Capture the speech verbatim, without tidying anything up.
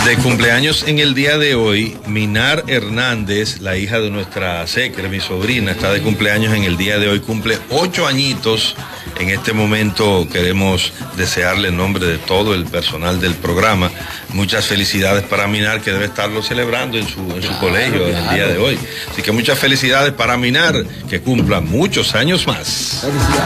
De cumpleaños en el día de hoy, Minar Hernández, la hija de nuestra Secre, mi sobrina, está de cumpleaños en el día de hoy, cumple ocho añitos. En este momento queremos desearle en nombre de todo el personal del programa muchas felicidades para Minar, que debe estarlo celebrando en su, en su claro, colegio claro. en el día de hoy. Así que muchas felicidades para Minar, que cumpla muchos años más.